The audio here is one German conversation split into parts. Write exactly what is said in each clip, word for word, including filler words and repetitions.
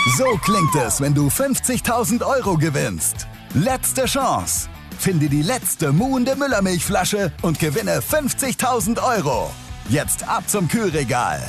So klingt es, wenn du fünfzigtausend Euro gewinnst. Letzte Chance. Finde die letzte muhende Müllermilchflasche und gewinne fünfzigtausend Euro. Jetzt ab zum Kühlregal.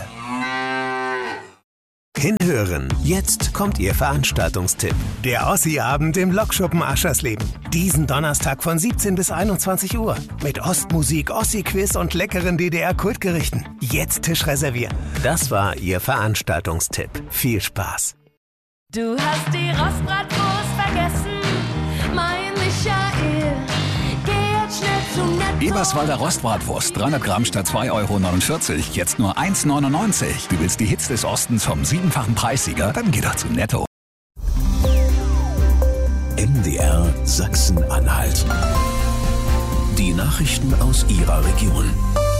Hinhören. Jetzt kommt Ihr Veranstaltungstipp. Der Ossi-Abend im Lokschuppen Aschersleben. Diesen Donnerstag von siebzehn bis einundzwanzig Uhr. Mit Ostmusik, Ossi-Quiz und leckeren D D R-Kultgerichten. Jetzt Tisch reservieren. Das war Ihr Veranstaltungstipp. Viel Spaß. Du hast die Rostbratwurst vergessen, mein Michael. Geh jetzt schnell zum Netto. Eberswalder Rostbratwurst, dreihundert Gramm statt zwei Euro neunundvierzig, jetzt nur eins neunundneunzig. Du willst die Hits des Ostens vom siebenfachen Preissieger? Dann geh doch zu Netto. M D R Sachsen-Anhalt. Die Nachrichten aus Ihrer Region.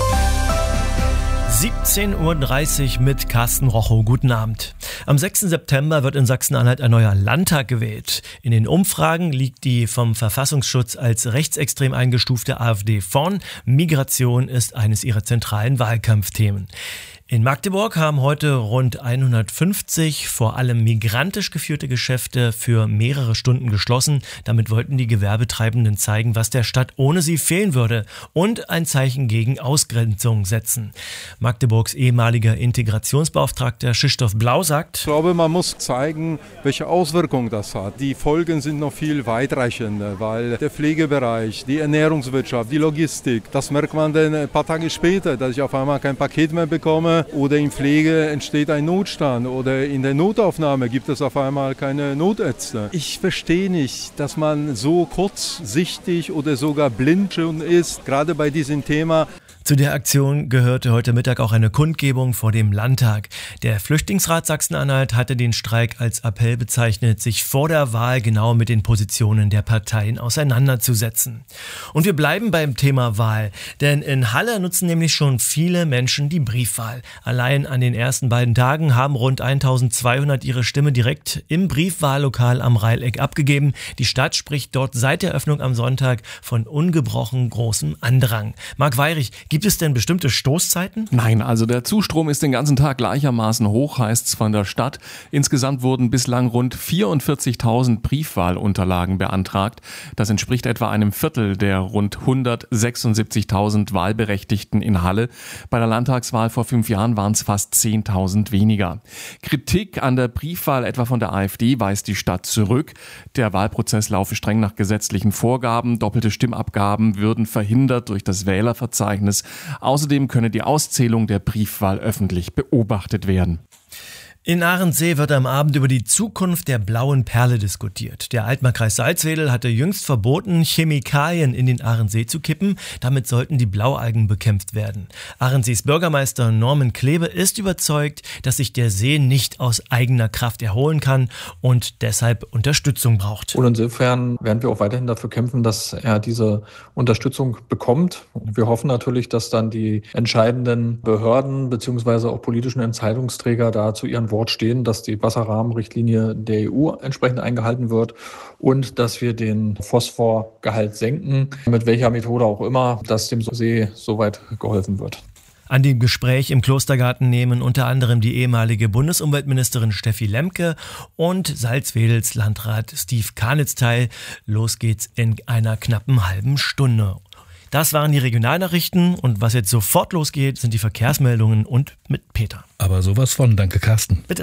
siebzehn Uhr dreißig mit Carsten Rochow. Guten Abend. Am sechsten September wird in Sachsen-Anhalt ein neuer Landtag gewählt. In den Umfragen liegt die vom Verfassungsschutz als rechtsextrem eingestufte AfD vorn. Migration ist eines ihrer zentralen Wahlkampfthemen. In Magdeburg haben heute rund hundertfünfzig vor allem migrantisch geführte Geschäfte für mehrere Stunden geschlossen. Damit wollten die Gewerbetreibenden zeigen, was der Stadt ohne sie fehlen würde und ein Zeichen gegen Ausgrenzung setzen. Magdeburgs ehemaliger Integrationsbeauftragter Krzysztof Blau sagt: Ich glaube, man muss zeigen, welche Auswirkungen das hat. Die Folgen sind noch viel weitreichender, weil der Pflegebereich, die Ernährungswirtschaft, die Logistik, das merkt man dann ein paar Tage später, dass ich auf einmal kein Paket mehr bekomme. Oder in Pflege entsteht ein Notstand oder in der Notaufnahme gibt es auf einmal keine Notärzte. Ich verstehe nicht, dass man so kurzsichtig oder sogar blind schon ist, gerade bei diesem Thema. Zu der Aktion gehörte heute Mittag auch eine Kundgebung vor dem Landtag. Der Flüchtlingsrat Sachsen-Anhalt hatte den Streik als Appell bezeichnet, sich vor der Wahl genau mit den Positionen der Parteien auseinanderzusetzen. Und wir bleiben beim Thema Wahl, denn in Halle nutzen nämlich schon viele Menschen die Briefwahl. Allein an den ersten beiden Tagen haben rund eintausendzweihundert ihre Stimme direkt im Briefwahllokal am Reileck abgegeben. Die Stadt spricht dort seit der Öffnung am Sonntag von ungebrochen großem Andrang. Marc Weyrich, gibt es denn bestimmte Stoßzeiten? Nein, also der Zustrom ist den ganzen Tag gleichermaßen hoch, heißt's von der Stadt. Insgesamt wurden bislang rund vierundvierzigtausend Briefwahlunterlagen beantragt. Das entspricht etwa einem Viertel der rund hundertsechsundsiebzigtausend Wahlberechtigten in Halle. Bei der Landtagswahl vor fünf Jahren waren es fast zehntausend weniger. Kritik an der Briefwahl etwa von der AfD weist die Stadt zurück. Der Wahlprozess laufe streng nach gesetzlichen Vorgaben. Doppelte Stimmabgaben würden verhindert durch das Wählerverzeichnis. Außerdem könne die Auszählung der Briefwahl öffentlich beobachtet werden. In Ahrensee wird am Abend über die Zukunft der blauen Perle diskutiert. Der Altmarkkreis Salzwedel hatte jüngst verboten, Chemikalien in den Ahrensee zu kippen. Damit sollten die Blaualgen bekämpft werden. Ahrensees Bürgermeister Norman Klebe ist überzeugt, dass sich der See nicht aus eigener Kraft erholen kann und deshalb Unterstützung braucht. Und insofern werden wir auch weiterhin dafür kämpfen, dass er diese Unterstützung bekommt. Und wir hoffen natürlich, dass dann die entscheidenden Behörden bzw. auch politischen Entscheidungsträger da zu ihren Wort stehen, dass die Wasserrahmenrichtlinie der E U entsprechend eingehalten wird und dass wir den Phosphorgehalt senken, mit welcher Methode auch immer, dass dem See soweit geholfen wird. An dem Gespräch im Klostergarten nehmen unter anderem die ehemalige Bundesumweltministerin Steffi Lemke und Salzwedels Landrat Steve Karnitz teil. Los geht's in einer knappen halben Stunde. Das waren die Regionalnachrichten und was jetzt sofort losgeht, sind die Verkehrsmeldungen und mit Peter. Aber sowas von, danke Carsten. Bitte.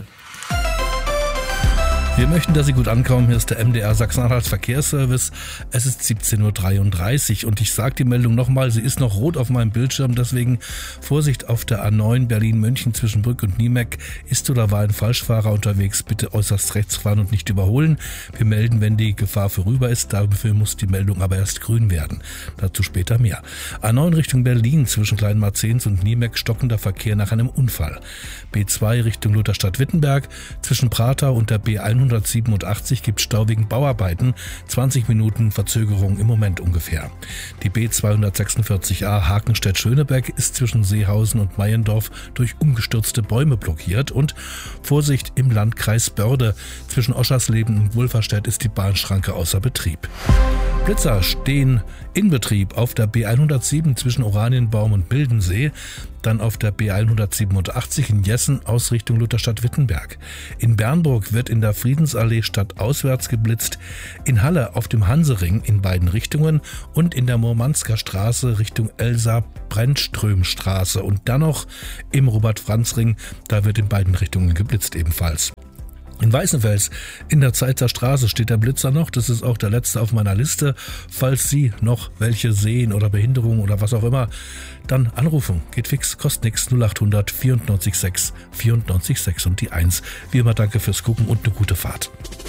Wir möchten, dass Sie gut ankommen. Hier ist der M D R Sachsen-Anhalt Verkehrsservice. Es ist siebzehn Uhr dreiunddreißig und ich sage die Meldung nochmal, sie ist noch rot auf meinem Bildschirm, deswegen Vorsicht auf der A neun Berlin-München zwischen Brück und Niemek. Ist oder war ein Falschfahrer unterwegs, bitte äußerst rechts fahren und nicht überholen. Wir melden, wenn die Gefahr vorüber ist, dafür muss die Meldung aber erst grün werden. Dazu später mehr. A neun Richtung Berlin zwischen Kleinmarzens und Niemek stockender Verkehr nach einem Unfall. B zwei Richtung Lutherstadt-Wittenberg zwischen Prater und der B hundertsiebenundachtzig gibt Stau wegen Bauarbeiten, zwanzig Minuten Verzögerung im Moment ungefähr. Die B zweihundertsechsundvierzig A Hakenstedt-Schöneberg ist zwischen Seehausen und Meiendorf durch umgestürzte Bäume blockiert und Vorsicht im Landkreis Börde. Zwischen Oschersleben und Wulverstedt ist die Bahnschranke außer Betrieb. Blitzer stehen in Betrieb auf der B hundertsieben zwischen Oranienbaum und Bildensee, dann auf der B hundertsiebenundachtzig in Jessen aus Richtung Lutherstadt-Wittenberg. In Bernburg wird in der Friedensallee stadtauswärts geblitzt, in Halle auf dem Hansering in beiden Richtungen und in der Murmansker Straße Richtung Elsa-Brennström-Straße und dann noch im Robert-Franz-Ring, da wird in beiden Richtungen geblitzt ebenfalls. In Weißenfels in der Zeitzer Straße steht der Blitzer noch, das ist auch der letzte auf meiner Liste. Falls Sie noch welche sehen oder Behinderungen oder was auch immer, dann anrufen, geht fix, kostet nix, null achthundert vierundneunzig sechs vierundneunzig sechs und die eins. Wie immer danke fürs Gucken und eine gute Fahrt.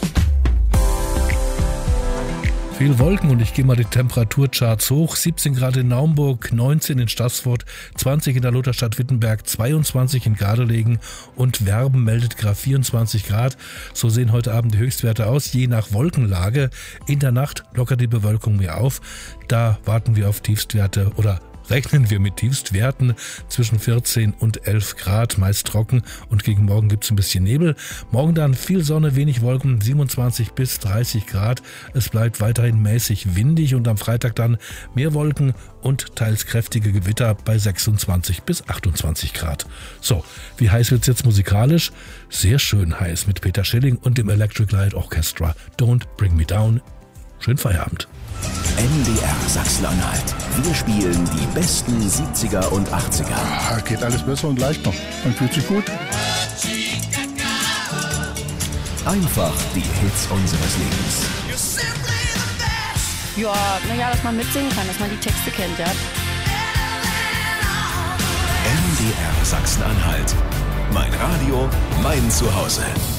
Viel Wolken und ich gehe mal die Temperaturcharts hoch. siebzehn Grad in Naumburg, neunzehn in Staßfurt, zwanzig in der Lutherstadt Wittenberg, zweiundzwanzig in Gardelegen und Werben meldet gerade vierundzwanzig Grad. So sehen heute Abend die Höchstwerte aus, je nach Wolkenlage. In der Nacht lockert die Bewölkung mehr auf. Da warten wir auf Tiefstwerte oder rechnen wir mit Tiefstwerten zwischen vierzehn und elf Grad, meist trocken und gegen Morgen gibt es ein bisschen Nebel. Morgen dann viel Sonne, wenig Wolken, siebenundzwanzig bis dreißig Grad. Es bleibt weiterhin mäßig windig und am Freitag dann mehr Wolken und teils kräftige Gewitter bei sechsundzwanzig bis achtundzwanzig Grad. So, wie heiß wird's jetzt musikalisch? Sehr schön heiß mit Peter Schilling und dem Electric Light Orchestra. Don't Bring Me Down. Schönen Feierabend. M D R Sachsen-Anhalt. Wir spielen die besten siebziger und achtziger. Ah, geht alles besser und leichter. Man fühlt sich gut. Einfach die Hits unseres Lebens. Ja, naja, dass man mitsingen kann, dass man die Texte kennt, ja. M D R Sachsen-Anhalt. Mein Radio, mein Zuhause.